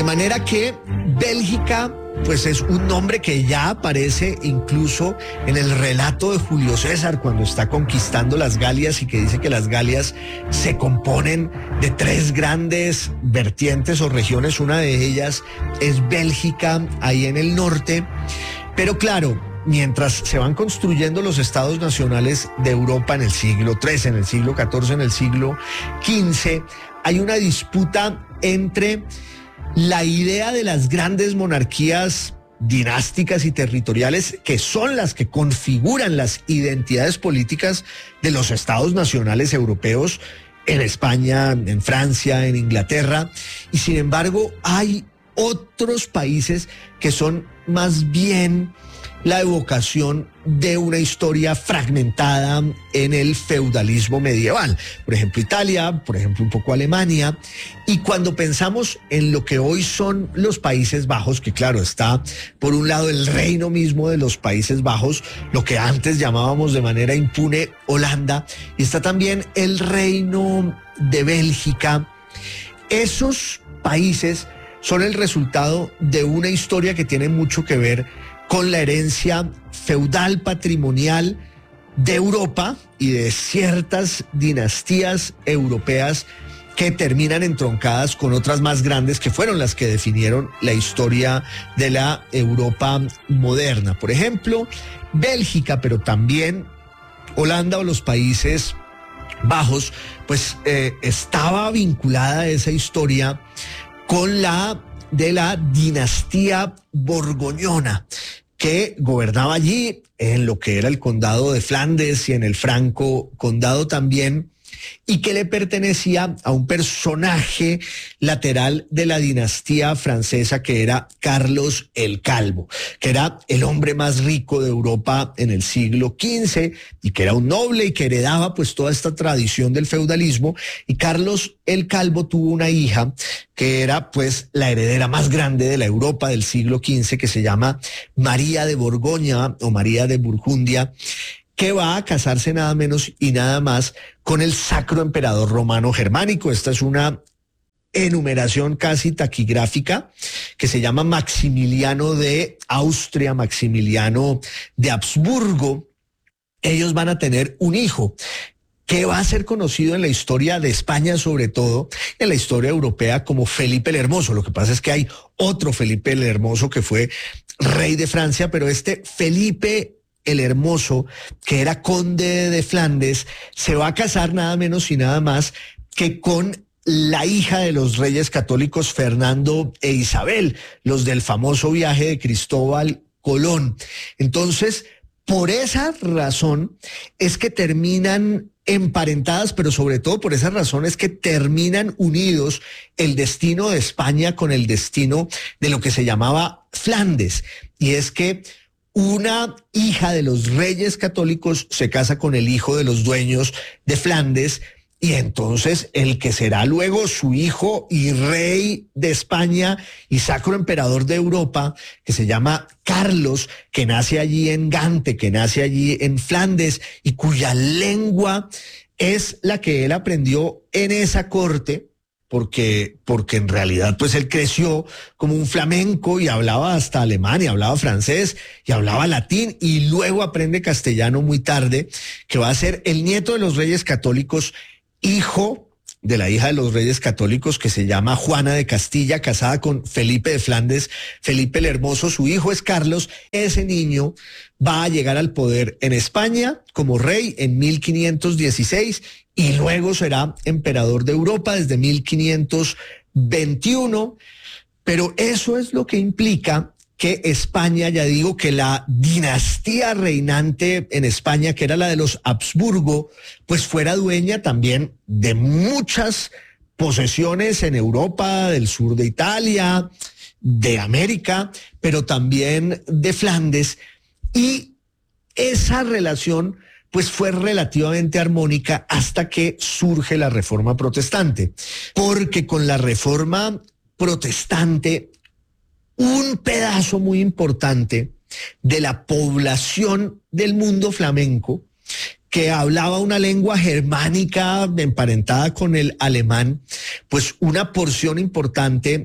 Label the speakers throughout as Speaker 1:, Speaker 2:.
Speaker 1: manera que Bélgica, pues es un nombre que ya aparece incluso en el relato de Julio César cuando está conquistando las Galias y que dice que las Galias se componen de 3 grandes vertientes o regiones. Una de ellas es Bélgica, ahí en el norte. Pero claro, mientras se van construyendo los estados nacionales de Europa en el siglo XIII, en el siglo XIV, en el siglo XV, hay una disputa entre la idea de las grandes monarquías dinásticas y territoriales, que son las que configuran las identidades políticas de los estados nacionales europeos, en España, en Francia, en Inglaterra, y sin embargo hay otros países que son más bien la evocación de una historia fragmentada en el feudalismo medieval. Por ejemplo, Italia, por ejemplo, un poco Alemania. Y cuando pensamos en lo que hoy son los Países Bajos, que claro, está por un lado el reino mismo de los Países Bajos, lo que antes llamábamos de manera impune Holanda, y está también el reino de Bélgica. Esos países son el resultado de una historia que tiene mucho que ver con la herencia feudal patrimonial de Europa y de ciertas dinastías europeas que terminan entroncadas con otras más grandes que fueron las que definieron la historia de la Europa moderna. Por ejemplo, Bélgica, pero también Holanda o los Países Bajos, pues estaba vinculada a esa historia con la de la dinastía borgoñona, que gobernaba allí en lo que era el condado de Flandes y en el Franco condado también, y que le pertenecía a un personaje lateral de la dinastía francesa que era Carlos el Calvo, que era el hombre más rico de Europa en el siglo XV y que era un noble y que heredaba pues toda esta tradición del feudalismo. Y Carlos el Calvo tuvo una hija que era pues la heredera más grande de la Europa del siglo XV, que se llama María de Borgoña o María de Burgundia, que va a casarse nada menos y nada más con el Sacro Emperador Romano Germánico. Esta es una enumeración casi taquigráfica que se llama Maximiliano de Austria, Maximiliano de Habsburgo. Ellos van a tener un hijo que va a ser conocido en la historia de España, sobre todo en la historia europea, como Felipe el Hermoso. Lo que pasa es que hay otro Felipe el Hermoso que fue rey de Francia, pero este Felipe el Hermoso, que era conde de Flandes, se va a casar nada menos y nada más que con la hija de los reyes católicos Fernando e Isabel, los del famoso viaje de Cristóbal Colón. Entonces, por esa razón es que terminan emparentadas, pero sobre todo por esa razón es que terminan unidos el destino de España con el destino de lo que se llamaba Flandes. Y es que una hija de los reyes católicos se casa con el hijo de los dueños de Flandes, y entonces el que será luego su hijo y rey de España y sacro emperador de Europa, que se llama Carlos, que nace allí en Gante, que nace allí en Flandes, y cuya lengua es la que él aprendió en esa corte, porque en realidad pues él creció como un flamenco y hablaba hasta alemán y hablaba francés y hablaba latín, y luego aprende castellano muy tarde, que va a ser el nieto de los reyes católicos, hijo de la hija de los reyes católicos, que se llama Juana de Castilla, casada con Felipe de Flandes, Felipe el Hermoso. Su hijo es Carlos. Ese niño va a llegar al poder en España como rey en 1516 y luego será emperador de Europa desde 1521. Pero eso es lo que implica que España, ya digo, que la dinastía reinante en España, que era la de los Habsburgo, pues fuera dueña también de muchas posesiones en Europa, del sur de Italia, de América, pero también de Flandes. Y esa relación pues fue relativamente armónica hasta que surge la Reforma Protestante, porque con la Reforma Protestante un pedazo muy importante de la población del mundo flamenco, que hablaba una lengua germánica emparentada con el alemán, pues una porción importante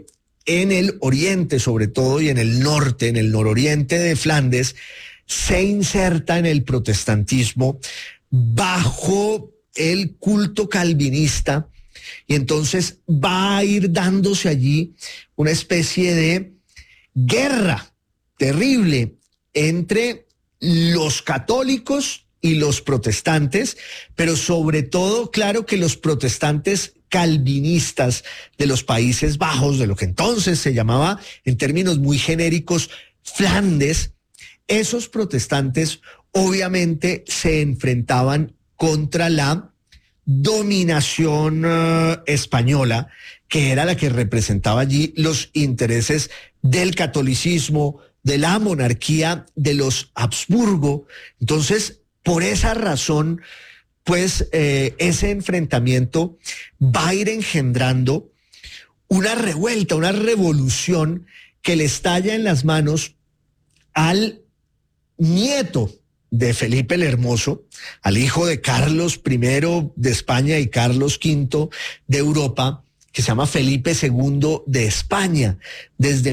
Speaker 1: en el oriente sobre todo y en el norte, en el nororiente de Flandes, se inserta en el protestantismo bajo el culto calvinista, y entonces va a ir dándose allí una especie de guerra terrible entre los católicos y los protestantes, pero sobre todo, claro que los protestantes calvinistas de los Países Bajos, de lo que entonces se llamaba, en términos muy genéricos, Flandes, esos protestantes obviamente se enfrentaban contra la dominación española, que era la que representaba allí los intereses del catolicismo, de la monarquía de los Habsburgo. Entonces, por esa razón, pues ese enfrentamiento va a ir engendrando una revuelta, una revolución que le estalla en las manos al nieto de Felipe el Hermoso, al hijo de Carlos I de España y Carlos V de Europa, que se llama Felipe II de España. Desde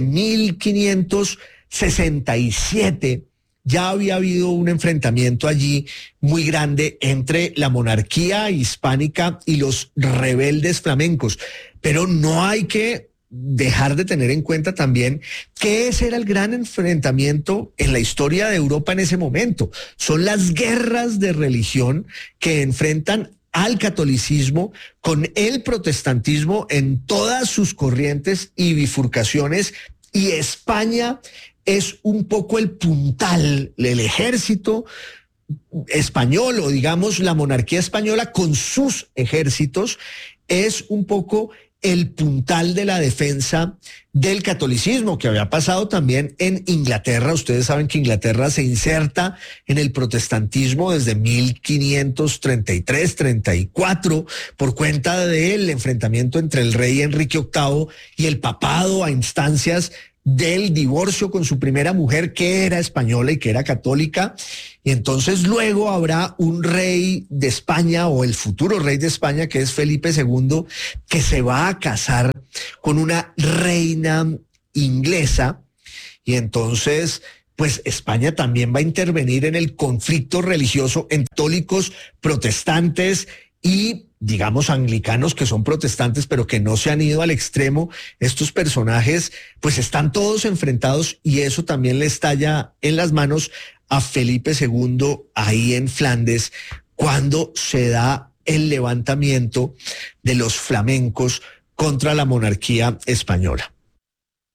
Speaker 1: 1567 ya había habido un enfrentamiento allí muy grande entre la monarquía hispánica y los rebeldes flamencos. Pero no hay que dejar de tener en cuenta también que ese era el gran enfrentamiento en la historia de Europa en ese momento. Son las guerras de religión que enfrentan al catolicismo con el protestantismo en todas sus corrientes y bifurcaciones, y España es un poco el puntal, el ejército español, o digamos la monarquía española con sus ejércitos, es un poco el puntal de la defensa del catolicismo, que había pasado también en Inglaterra. Ustedes saben que Inglaterra se inserta en el protestantismo desde 1533-34 por cuenta del enfrentamiento entre el rey Enrique VIII y el papado a instancias del divorcio con su primera mujer, que era española y que era católica. Y entonces luego habrá un rey de España, o el futuro rey de España, que es Felipe II, que se va a casar con una reina inglesa, y entonces pues España también va a intervenir en el conflicto religioso entre católicos, protestantes y digamos anglicanos, que son protestantes pero que no se han ido al extremo. Estos personajes pues están todos enfrentados, y eso también le estalla en las manos a Felipe II ahí en Flandes cuando se da el levantamiento de los flamencos contra la monarquía española.